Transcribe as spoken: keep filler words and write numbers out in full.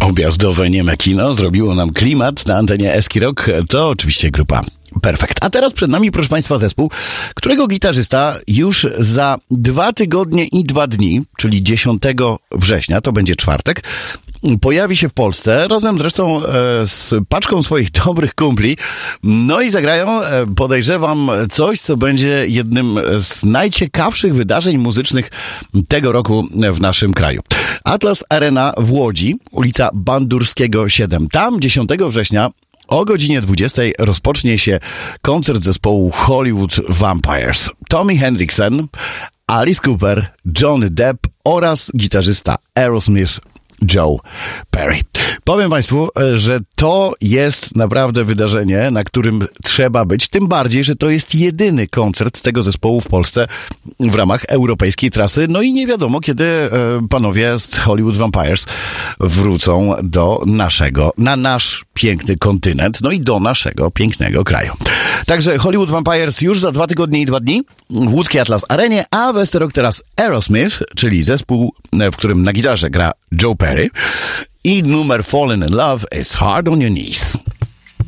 Objazdowe nieme kino zrobiło nam klimat na antenie Eski Rock. To oczywiście grupa Perfekt. A teraz przed nami, proszę Państwa, zespół, którego gitarzysta już za dwa tygodnie i dwa dni, czyli dziesiątego września, to będzie czwartek, pojawi się w Polsce, razem zresztą e, z paczką swoich dobrych kumpli. No i zagrają, e, podejrzewam, coś, co będzie jednym z najciekawszych wydarzeń muzycznych tego roku w naszym kraju. Atlas Arena w Łodzi, ulica Bandurskiego siedem. Tam dziesiątego września o godzinie dwudziestej rozpocznie się koncert zespołu Hollywood Vampires. Tommy Hendrickson, Alice Cooper, Johnny Depp oraz gitarzysta Aerosmith Joe Perry. Powiem Państwu, że to jest naprawdę wydarzenie, na którym trzeba być, tym bardziej, że to jest jedyny koncert tego zespołu w Polsce w ramach europejskiej trasy, no i nie wiadomo, kiedy panowie z Hollywood Vampires wrócą do naszego, na nasz piękny kontynent, no i do naszego pięknego kraju. Także Hollywood Vampires już za dwa tygodnie i dwa dni w łódzkiej Atlas Arenie, a w Esterok teraz Aerosmith, czyli zespół, w którym na gitarze gra Joe Perry i numer Fallen in Love is Hard on Your Knees.